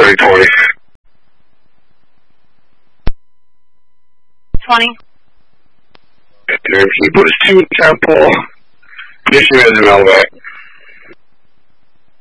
20. 20. He puts 2 Temple. Michigan is Melback.